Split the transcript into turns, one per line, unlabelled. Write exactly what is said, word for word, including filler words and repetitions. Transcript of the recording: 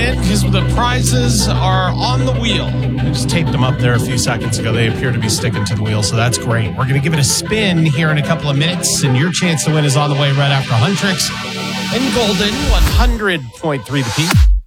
in because the prizes are on the wheel. We just taped them up there a few seconds ago. They appear to be sticking to the wheel, so that's great. We're going to give it a spin here in a couple of minutes, and your chance to win is on the way right after Huntrix and Golden, one hundred point three The Peak.